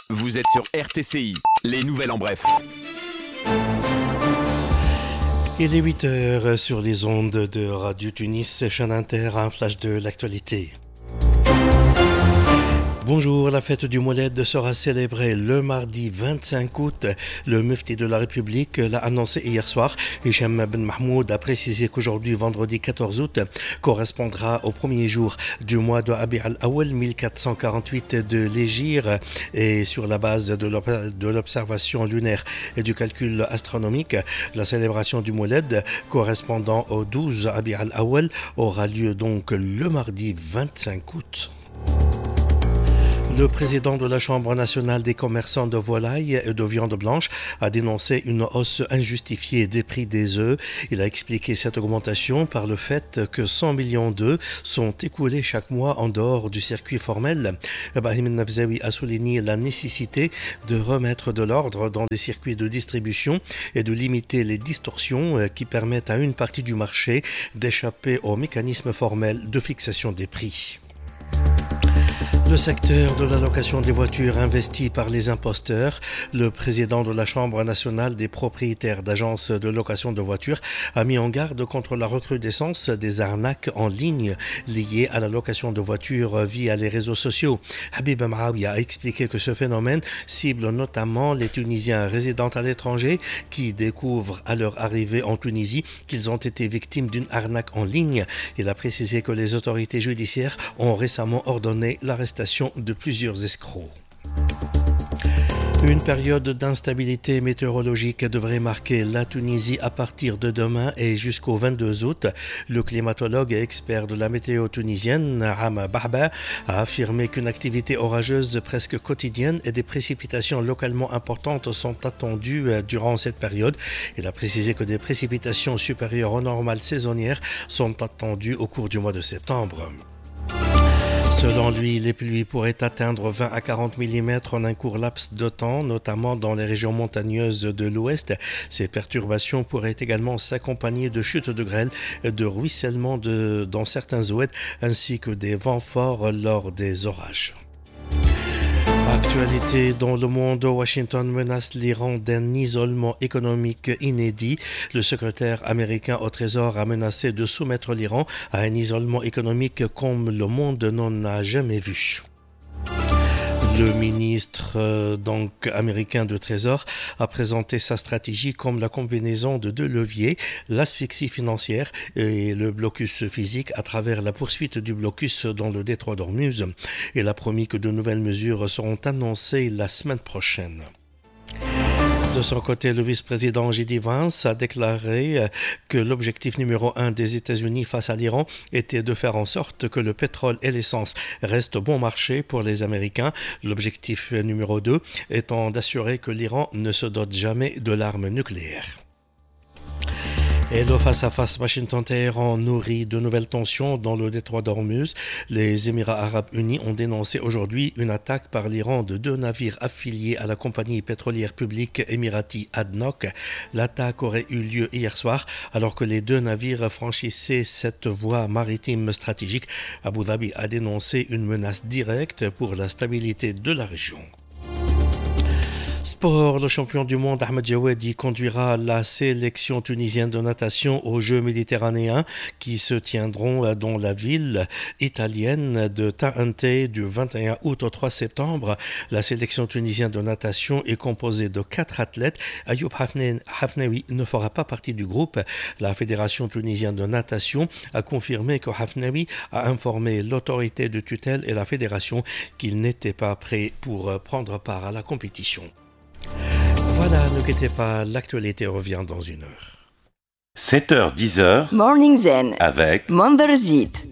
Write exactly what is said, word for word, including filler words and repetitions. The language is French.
Vous êtes sur R T C I, les nouvelles en bref. Il est huit heures sur les ondes de Radio Tunis, chaîne Inter, un flash de l'actualité. Bonjour, la fête du Mouled sera célébrée le mardi vingt-cinq août. Le mufti de la République l'a annoncé hier soir. Hicham Ben Mahmoud a précisé qu'aujourd'hui, vendredi quatorze août, correspondra au premier jour du mois de Rabi' al-Awwal mille quatre cent quarante-huit de l'Hégire, et sur la base de l'observation lunaire et du calcul astronomique, la célébration du Mouled correspondant au douze Rabi' al-Awwal aura lieu donc le mardi vingt-cinq août. Le président de la Chambre nationale des commerçants de volailles et de viande blanche a dénoncé une hausse injustifiée des prix des œufs. Il a expliqué cette augmentation par le fait que cent millions d'œufs sont écoulés chaque mois en dehors du circuit formel. Brahim Nafzaoui a souligné la nécessité de remettre de l'ordre dans les circuits de distribution et de limiter les distorsions qui permettent à une partie du marché d'échapper au mécanisme formel de fixation des prix. Le secteur de la location des voitures investi par les imposteurs. Le président de la Chambre nationale des propriétaires d'agences de location de voitures a mis en garde contre la recrudescence des arnaques en ligne liées à la location de voitures via les réseaux sociaux. Habib Mraoui a expliqué que ce phénomène cible notamment les Tunisiens résidant à l'étranger qui découvrent à leur arrivée en Tunisie qu'ils ont été victimes d'une arnaque en ligne. Il a précisé que les autorités judiciaires ont récemment ordonné l'arrestation de plusieurs escrocs. Une période d'instabilité météorologique devrait marquer la Tunisie à partir de demain et jusqu'au vingt-deux août. Le climatologue et expert de la météo tunisienne, Rahma Bahba, a affirmé qu'une activité orageuse presque quotidienne et des précipitations localement importantes sont attendues durant cette période. Il a précisé que des précipitations supérieures aux normales saisonnières sont attendues au cours du mois de septembre. Selon lui, les pluies pourraient atteindre vingt à quarante millimètres en un court laps de temps, notamment dans les régions montagneuses de l'Ouest. Ces perturbations pourraient également s'accompagner de chutes de grêle, de ruissellement de, dans certains oueds, ainsi que des vents forts lors des orages. Actualité dans le monde, Washington menace l'Iran d'un isolement économique inédit. Le secrétaire américain au Trésor a menacé de soumettre l'Iran à un isolement économique comme le monde n'en a jamais vu. Le ministre euh, donc américain de Trésor a présenté sa stratégie comme la combinaison de deux leviers, l'asphyxie financière et le blocus physique à travers la poursuite du blocus dans le détroit d'Ormuz. Il a promis que de nouvelles mesures seront annoncées la semaine prochaine. De son côté, le vice-président J D Vance a déclaré que l'objectif numéro un des États-Unis face à l'Iran était de faire en sorte que le pétrole et l'essence restent bon marché pour les Américains. L'objectif numéro deux étant d'assurer que l'Iran ne se dote jamais de l'arme nucléaire. Et le face-à-face Washington-Téhéran nourrit de nouvelles tensions dans le détroit d'Ormuz. Les Émirats arabes unis ont dénoncé aujourd'hui une attaque par l'Iran de deux navires affiliés à la compagnie pétrolière publique émirati A D N O C. L'attaque aurait eu lieu hier soir alors que les deux navires franchissaient cette voie maritime stratégique. Abu Dhabi a dénoncé une menace directe pour la stabilité de la région. Sport, le champion du monde Ahmed Jawadi conduira la sélection tunisienne de natation aux Jeux méditerranéens qui se tiendront dans la ville italienne de Taante du vingt et un août au trois septembre. La sélection tunisienne de natation est composée de quatre athlètes. Ayoub Hafnaoui ne fera pas partie du groupe. La Fédération tunisienne de natation a confirmé que Hafnaoui a informé l'autorité de tutelle et la fédération qu'il n'était pas prêt pour prendre part à la compétition. Voilà, ne quittez pas, l'actualité revient dans une heure. sept heures dix. Morning Zen avec Mandarzit.